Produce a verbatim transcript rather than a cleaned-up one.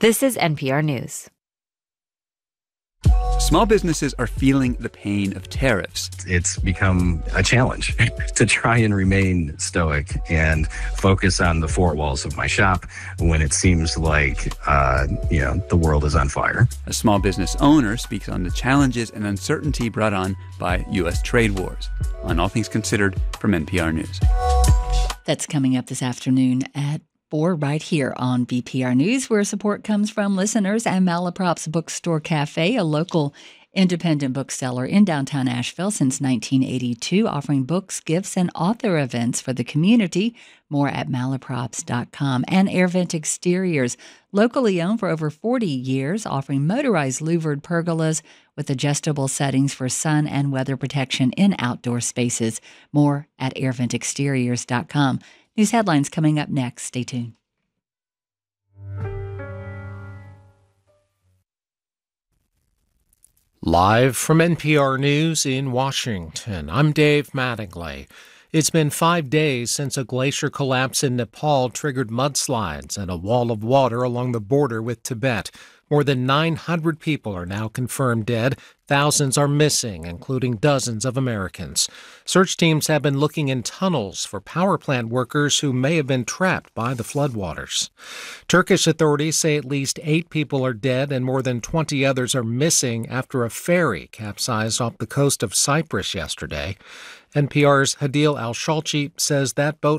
This is N P R News. Small businesses are feeling the pain of tariffs. It's become a challenge to try and remain stoic and focus on the four walls of my shop when it seems like, uh, you know, the world is on fire. A small business owner speaks on the challenges and uncertainty brought on by U S trade wars. On All Things Considered from N P R News. That's coming up this afternoon at four right here on V P R News, where support comes from listeners and Malaprop's Bookstore Cafe, a local independent bookseller in downtown Asheville since nineteen eighty-two, offering books, gifts, and author events for the community. More at malaprops dot com. And AirVent Exteriors, locally owned for over forty years, offering motorized louvered pergolas with adjustable settings for sun and weather protection in outdoor spaces. More at air vent exteriors dot com. News headlines coming up next. Stay tuned. Live from N P R News in Washington, I'm Dave Mattingly. It's been five days since a glacier collapse in Nepal triggered mudslides and a wall of water along the border with Tibet. More than nine hundred people are now confirmed dead. Thousands are missing, including dozens of Americans. Search teams have been looking in tunnels for power plant workers who may have been trapped by the floodwaters. Turkish authorities say at least eight people are dead and more than twenty others are missing after a ferry capsized off the coast of Cyprus yesterday. N P R's Hadil Al-Shalchi says that boat